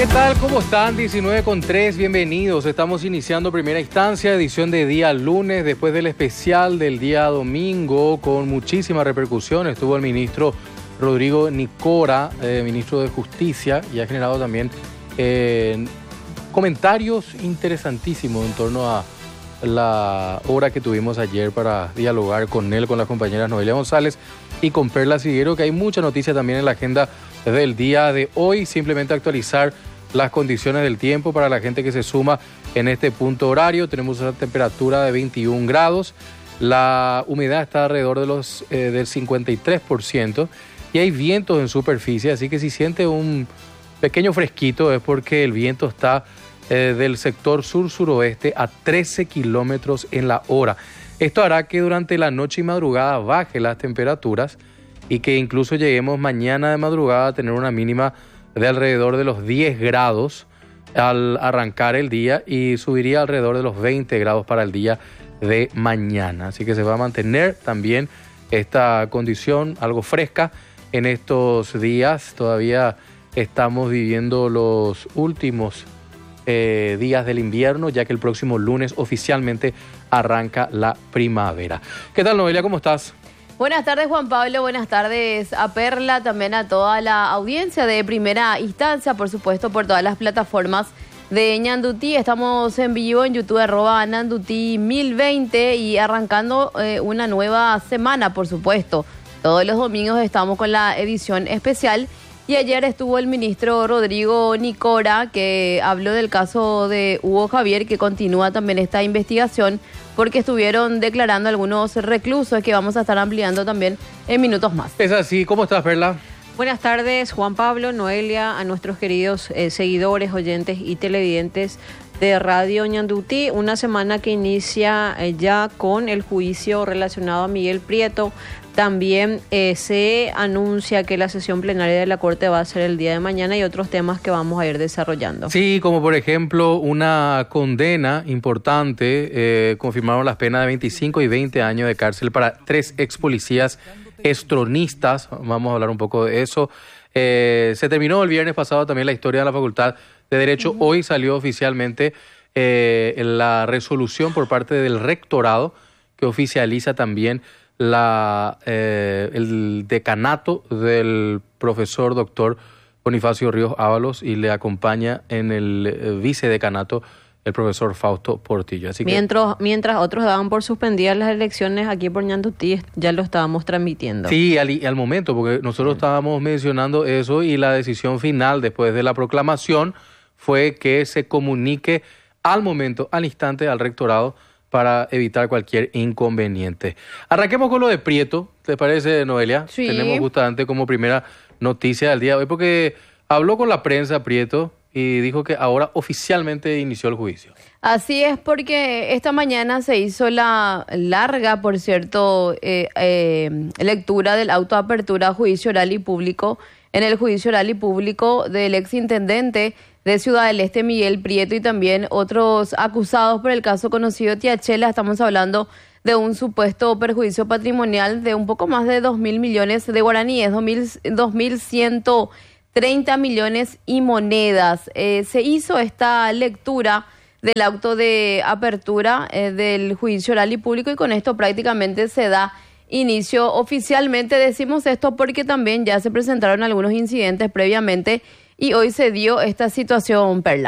¿Qué tal? ¿Cómo están? 19:03, bienvenidos. Estamos iniciando primera instancia, edición de día lunes, después del especial del día domingo, con muchísima repercusión. Estuvo el ministro Rodrigo Nicora, ministro de Justicia, y ha generado también comentarios interesantísimos en torno a la hora que tuvimos ayer para dialogar con él, con las compañeras Noelia González y con Perla Siguero, que hay mucha noticia también en la agenda del día de hoy. Simplemente actualizar las condiciones del tiempo para la gente que se suma en este punto horario. Tenemos una temperatura de 21 grados, la humedad está alrededor de del 53% y hay vientos en superficie, así que si siente un pequeño fresquito es porque el viento está del sector sur-suroeste a 13 kilómetros en la hora. Esto hará que durante la noche y madrugada baje las temperaturas y que incluso lleguemos mañana de madrugada a tener una mínima de alrededor de los 10 grados al arrancar el día y subiría alrededor de los 20 grados para el día de mañana. Así que se va a mantener también esta condición algo fresca en estos días. Todavía estamos viviendo los últimos días del invierno, ya que el próximo lunes oficialmente arranca la primavera. ¿Qué tal, Noelia? ¿Cómo estás? Buenas tardes, Juan Pablo. Buenas tardes a Perla, también a toda la audiencia de primera instancia, por supuesto, por todas las plataformas de Ñandutí. Estamos en vivo en YouTube, @Ñandutí1020 y arrancando una nueva semana, por supuesto. Todos los domingos estamos con la edición especial. Y ayer estuvo el ministro Rodrigo Nicora, que habló del caso de Hugo Javier, que continúa también esta investigación, porque estuvieron declarando algunos reclusos que vamos a estar ampliando también en minutos más. Es así. ¿Cómo estás, Perla? Buenas tardes, Juan Pablo, Noelia, a nuestros queridos seguidores, oyentes y televidentes de Radio Ñandutí. Una semana que inicia ya con el juicio relacionado a Miguel Prieto. También se anuncia que la sesión plenaria de la Corte va a ser el día de mañana y otros temas que vamos a ir desarrollando. Sí, como por ejemplo una condena importante. Confirmaron las penas de 25 y 20 años de cárcel para 3 ex policías estronistas. Vamos a hablar un poco de eso. Se terminó el viernes pasado también la historia de la Facultad de Derecho. Hoy salió oficialmente la resolución por parte del rectorado que oficializa también el decanato del profesor doctor Bonifacio Ríos Ábalos, y le acompaña en el vicedecanato el profesor Fausto Portillo. Así mientras otros daban por suspendidas las elecciones, aquí por Ñandutí ya lo estábamos transmitiendo. Sí, al momento, porque nosotros estábamos mencionando eso, y la decisión final después de la proclamación fue que se comunique al momento, al instante, al rectorado para evitar cualquier inconveniente. Arranquemos con lo de Prieto, ¿te parece, Noelia? Sí. Tenemos justamente como primera noticia del día de hoy, porque habló con la prensa Prieto y dijo que ahora oficialmente inició el juicio. Así es, porque esta mañana se hizo la larga, por cierto, lectura del auto de apertura a juicio oral y público, en el juicio oral y público del exintendente de Ciudad del Este, Miguel Prieto, y también otros acusados por el caso conocido Tiachela. Estamos hablando de un supuesto perjuicio patrimonial de un poco más de 2.000 millones de guaraníes, 2.130 millones y monedas. Se hizo esta lectura del auto de apertura del juicio oral y público, y con esto prácticamente se da inicio oficialmente. Decimos esto porque también ya se presentaron algunos incidentes previamente y hoy se dio esta situación, Perla.